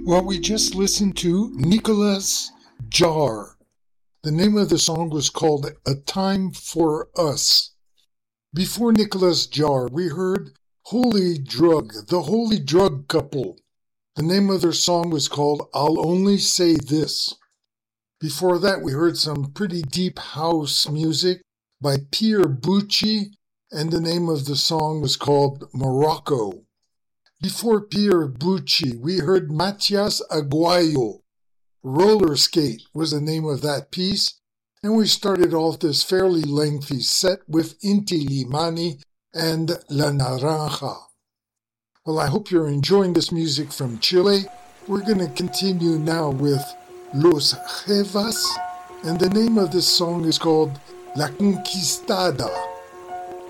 Well, we just listened to Nicolas Jar. The name of the song was called A Time for Us. Before Nicolas Jar, we heard Holy Drug, the Holy Drug Couple. The name of their song was called I'll Only Say This. Before that, we heard some pretty deep house music by Pierre Bucci, and the name of the song was called Morocco. Before Pierre Bucci, we heard Matias Aguayo. Roller Skate was the name of that piece, and we started off this fairly lengthy set with Inti Limani and La Naranja. Well, I hope you're enjoying this music from Chile. We're going to continue now with Los Jevas, and the name of this song is called La Conquistada.